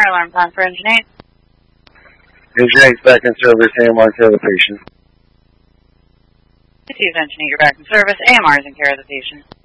fire alarm time for Engine 8. Engine 8's back in service, AMR care of the patient. This is Engine 8, you're back in service. AMR is in care of the patient.